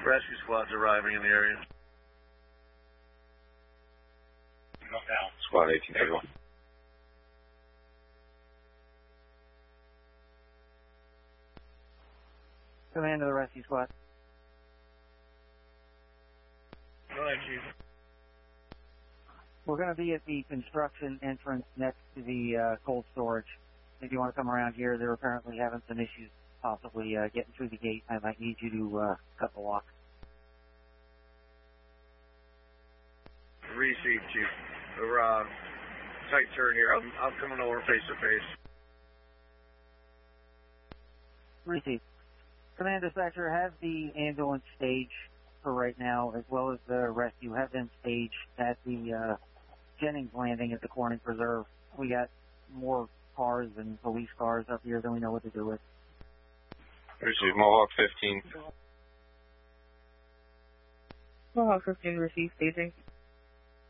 Rescue squad's arriving in the area. Squad 1831. Command of the rescue squad. Go ahead, Chief. We're going to be at the construction entrance next to the cold storage. If you want to come around here, they're apparently having some issues possibly getting through the gate. I might need you to cut the lock. Received, Chief. We're tight turn here. I'm coming over face to face. Received. Command dispatcher, have the ambulance stage for right now, as well as the rescue. Have them staged at the Jennings Landing at the Corning Preserve. We got more cars and police cars up here than we know what to do with. Received Mohawk 15. Mohawk 15, receive staging.